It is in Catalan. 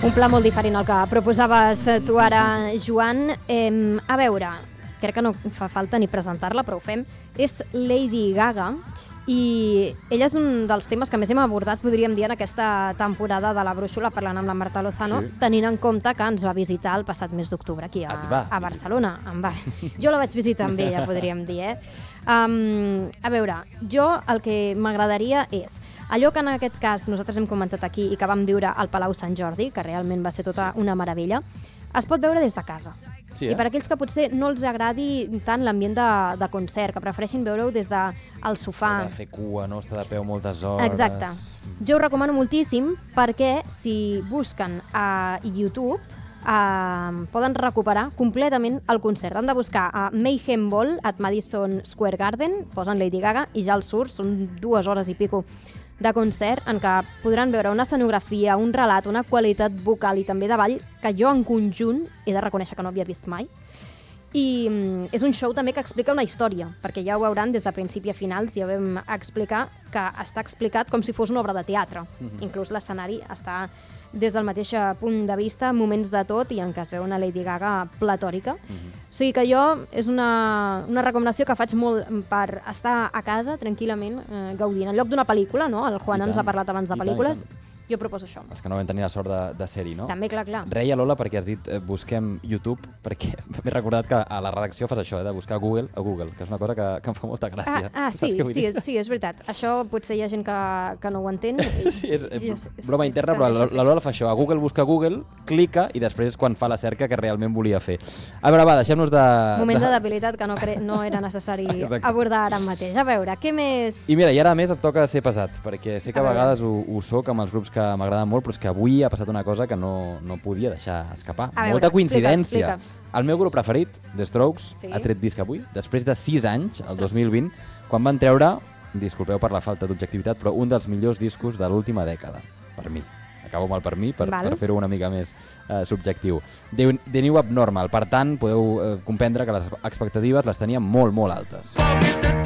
Un pla molt diferent al que proposaves tu ara, Joan. A veure, crec que no fa falta ni presentar-la, però ho fem. És Lady Gaga i ella és un dels temes que més hem abordat, podríem dir, en aquesta temporada de la Brúixola, parlant amb la Marta Lozano, tenint en compte que ens va visitar el passat mes d'octubre aquí a Barcelona. Jo la vaig visitar amb ella, podríem dir. A veure, jo el que m'agradaria és allò que en aquest cas nosaltres hem comentat aquí i que vam viure al Palau Sant Jordi, que realment va ser tota una meravella, es pot veure des de casa. I per aquells que potser no els agradi tant l'ambient de concert, que prefereixin veure-ho des del sofà. S'ha de fer cua, no? Està de peu moltes hores. Exacte. Jo ho recomano moltíssim perquè si busquen a YouTube poden recuperar completament el concert. Han de buscar a Mayhem Ball at Madison Square Garden, posen Lady Gaga i ja els surt, són 2 hores i pico de concert en què podran veure una escenografia, un relat, una qualitat vocal i també de ball que jo en conjunt he de reconèixer que no havia vist mai. I és un show també que explica una història, perquè ja ho veuran des de principi a finals, ja vam explicar que està explicat com si fos una obra de teatre. Inclús l'escenari està des del mateix punt de vista, moments de tot, i en què es veu una Lady Gaga platòrica. O sigui que jo és una recomanació que faig molt per estar a casa tranquil·lament gaudint. En lloc d'una pel·lícula, no? El Juan ens ha parlat abans de pel·lícules, jo proposo això. Els que no vam tenir la sort de ser-hi, no? També, clar. Reia, Lola, perquè has dit busquem YouTube, perquè m'he recordat que a la redacció fas això, de buscar a Google, que és una cosa que em fa molta gràcia. Sí, és veritat. Això potser hi ha gent que no ho entén. Sí, és broma interna, però la Lola fa això. A Google busca Google, clica i després és quan fa la cerca que realment volia fer. A veure, va, deixem-nos de... Moment de debilitat que no era necessari abordar ara mateix. A veure, què més... I mira, i ara a més et toca ser pesat, perquè sé que a vegades ho soc amb els grups que m'agraden molt, però és que avui ha passat una cosa que no podia deixar escapar. Molta coincidència. Explica. El meu grup preferit, The Strokes, ha tret disc avui, després de 6 anys, el 2020, quan van treure, disculpeu per la falta d'objectivitat, però un dels millors discos de l'última dècada, per mi. Acabo mal per mi, per fer-ho una mica més subjectiu. The New Abnormal, per tant, podeu comprendre que les expectatives les teníem molt, molt altes.